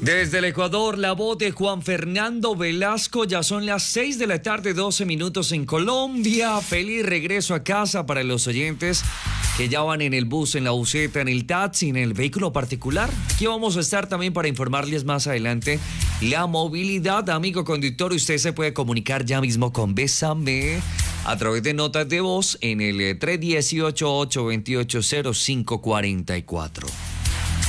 Desde el Ecuador, la voz de Juan Fernando Velasco. Ya son las 6 de la tarde, 12 minutos en Colombia. Feliz regreso a casa para los oyentes que ya van en el bus, en la buseta, en el taxi, en el vehículo particular. Aquí vamos a estar también para informarles más adelante la movilidad. Amigo conductor, usted se puede comunicar ya mismo con Bésame a través de notas de voz en el 318-828-0544.